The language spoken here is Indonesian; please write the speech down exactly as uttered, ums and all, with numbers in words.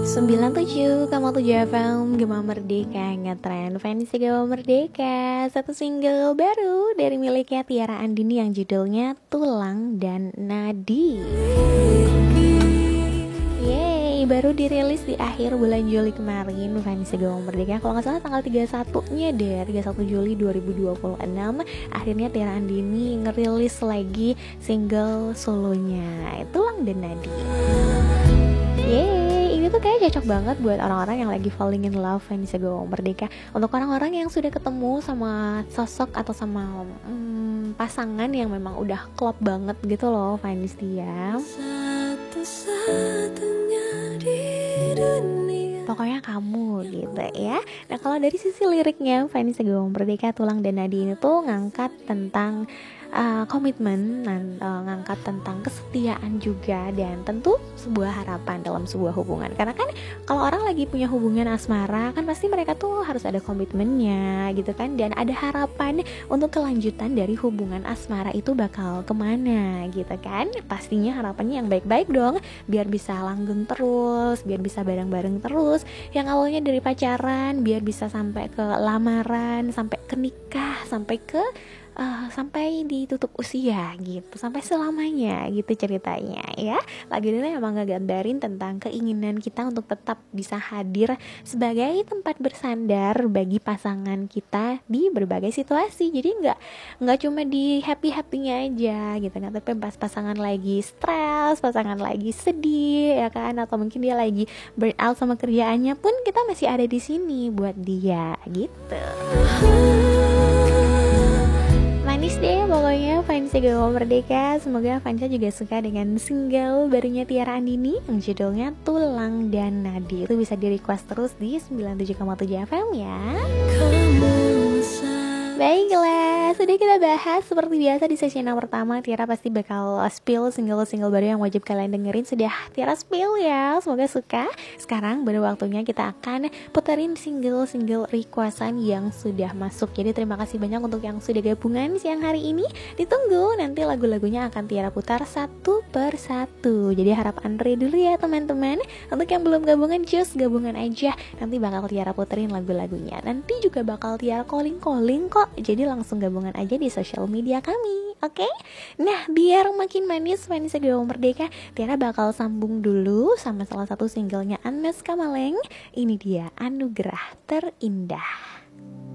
sembilan tujuh koma tujuh F M Gema Merdeka ngetren Fancy Gema Merdeka. Satu single baru dari miliknya Tiara Andini yang judulnya Tulang dan Nadi. Yeay, baru dirilis di akhir bulan Juli kemarin Fancy Gema Merdeka. Kalau gak salah tanggal tiga puluh satunya deh, tiga puluh satu Juli dua ribu dua puluh enam. Akhirnya Tiara Andini ngerilis lagi single solonya Tulang dan Nadi. Yeay, ini tuh kayak cocok banget buat orang-orang yang lagi falling in love Fanny Gema Merdeka. Untuk orang-orang yang sudah ketemu sama sosok atau sama hmm, pasangan yang memang udah klop banget gitu loh Fanny ya. Pokoknya kamu gitu ya. Nah kalau dari sisi liriknya Fanny Gema Merdeka Tulang dan Nadi ini tuh ngangkat tentang Uh, komitmen, dan uh, ngangkat tentang kesetiaan juga, dan tentu sebuah harapan dalam sebuah hubungan. Karena kan kalau orang lagi punya hubungan asmara kan pasti mereka tuh harus ada komitmennya gitu kan, dan ada harapan untuk kelanjutan dari hubungan asmara itu bakal kemana gitu kan. Pastinya harapannya yang baik-baik dong, biar bisa langgeng terus, biar bisa bareng-bareng terus. Yang awalnya dari pacaran biar bisa sampai ke lamaran, sampai ke nikah, sampai ke Uh, sampai ditutup usia gitu, sampai selamanya gitu ceritanya ya. Lagu ini emang ngegambarin tentang keinginan kita untuk tetap bisa hadir sebagai tempat bersandar bagi pasangan kita di berbagai situasi. Jadi nggak nggak cuma di happy happynya aja gitu kan, tapi pas pasangan lagi stres, pasangan lagi sedih ya kan, atau mungkin dia lagi burn out sama kerjaannya pun kita masih ada di sini buat dia gitu. Manis deh pokoknya Fancy Gema Merdeka. Semoga Fanca juga suka dengan single barunya Tiara Andini yang judulnya Tulang dan Nadi. Itu bisa di request terus di sembilan puluh tujuh koma tujuh F M ya. Baiklah, sudah kita bahas seperti biasa di sesi yang pertama. Tiara pasti bakal spill single-single baru yang wajib kalian dengerin. Sudah Tiara spill ya, semoga suka. Sekarang baru waktunya kita akan puterin single-single requestan yang sudah masuk. Jadi terima kasih banyak untuk yang sudah gabungan siang hari ini. Ditunggu nanti lagu-lagunya akan Tiara putar satu per satu. Jadi harap Andre dulu ya teman-teman. Untuk yang belum gabungan, just gabungan aja. Nanti bakal Tiara puterin lagu-lagunya. Nanti juga bakal Tiara calling-calling kok. Jadi langsung gabungan aja di sosial media kami, oke? Okay? Nah, biar makin manis Fanny Gema Merdeka, Tiara bakal sambung dulu sama salah satu singlenya Agnes Kamaleng. Ini dia Anugerah Terindah.